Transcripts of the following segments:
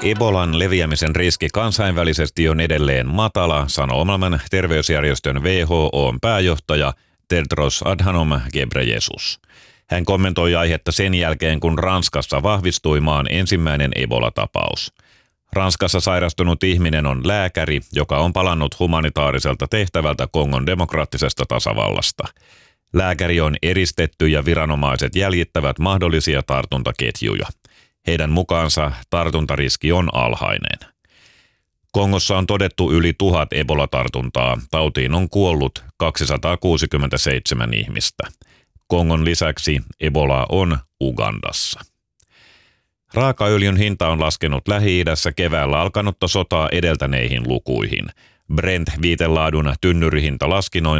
Ebolan leviämisen riski kansainvälisesti on edelleen matala, sanoo maailman terveysjärjestön WHO:n pääjohtaja Tedros Adhanom Ghebreyesus. Hän kommentoi aihetta sen jälkeen, kun Ranskassa vahvistui maan ensimmäinen Ebola-tapaus. Ranskassa sairastunut ihminen on lääkäri, joka on palannut humanitaariselta tehtävältä Kongon demokraattisesta tasavallasta. Lääkäri on eristetty ja viranomaiset jäljittävät mahdollisia tartuntaketjuja. Heidän mukaansa tartuntariski on alhainen. Kongossa on todettu yli 1000 Ebola-tartuntaa. Tautiin on kuollut 267 ihmistä. Kongon lisäksi Ebola on Ugandassa. Raakaöljyn hinta on laskenut Lähi-idässä keväällä alkanutta sotaa edeltäneihin lukuihin. Brent-viitelaadun tynnyrihinta laski noin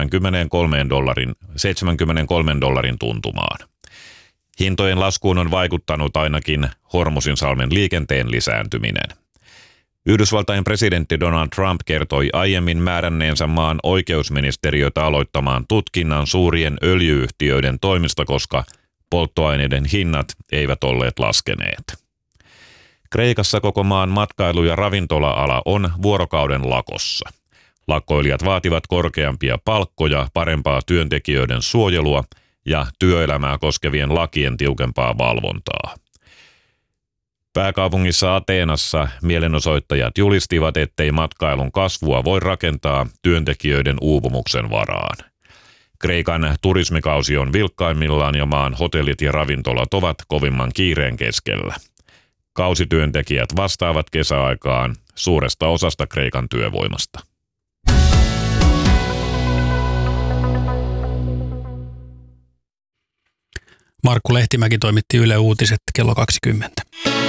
$73 tuntumaan. Hintojen laskuun on vaikuttanut ainakin Hormuzinsalmen liikenteen lisääntyminen. Yhdysvaltain presidentti Donald Trump kertoi aiemmin määränneensä maan oikeusministeriötä aloittamaan tutkinnan suurien öljy-yhtiöiden toimista, koska polttoaineiden hinnat eivät olleet laskeneet. Kreikassa koko maan matkailu- ja ravintola-ala on vuorokauden lakossa. Lakkoilijat vaativat korkeampia palkkoja, parempaa työntekijöiden suojelua ja työelämää koskevien lakien tiukempaa valvontaa. Pääkaupungissa Ateenassa mielenosoittajat julistivat, ettei matkailun kasvua voi rakentaa työntekijöiden uupumuksen varaan. Kreikan turismikausi on vilkkaimmillaan ja maan hotellit ja ravintolat ovat kovimman kiireen keskellä. Kausityöntekijät vastaavat kesäaikaan suuresta osasta Kreikan työvoimasta. Markku Lehtimäki toimitti Yle Uutiset kello 20.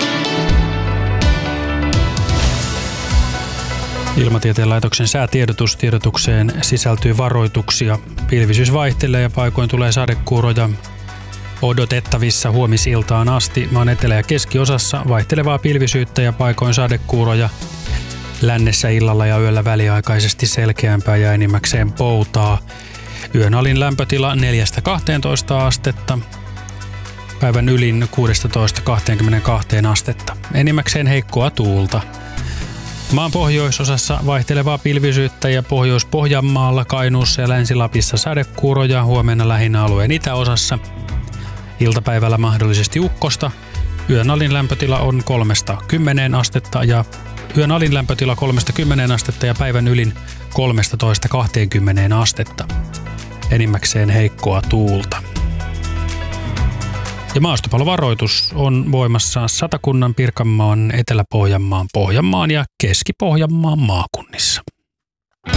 Ilmatieteen laitoksen säätiedotukseen sisältyy varoituksia. Pilvisyys vaihtelee ja paikoin tulee sadekuuroja. Odotettavissa huomisiltaan asti maan etelä- ja keskiosassa vaihtelevaa pilvisyyttä ja paikoin sadekuuroja. Lännessä illalla ja yöllä väliaikaisesti selkeämpää ja enimmäkseen poutaa. Yön alin lämpötila 4-12 astetta. Päivän ylin 16-22 astetta. Enimmäkseen heikkoa tuulta. Maan pohjoisosassa vaihtelevaa pilvisyyttä ja Pohjois-Pohjanmaalla, Kainuussa ja Länsi-Lapissa sadekuuroja, huomenna lähinnä alueen itäosassa. Iltapäivällä mahdollisesti ukkosta. Yön alin lämpötila on 3-10 astetta ja yön alin lämpötila 3-10 astetta ja päivän ylin 13-20 astetta. Enimmäkseen heikkoa tuulta. Ja maastopallovaroitus on voimassa Satakunnan, Pirkanmaan, Etelä-Pohjanmaan, Pohjanmaan ja Keski-Pohjanmaan maakunnissa.